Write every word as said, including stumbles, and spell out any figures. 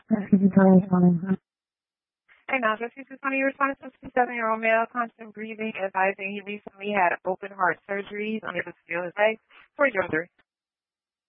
Thank you for calling. Hey, now, just this is one of your response to sixty-seven-year-old male, constant breathing, advising he recently had open heart surgeries on his skill his legs for your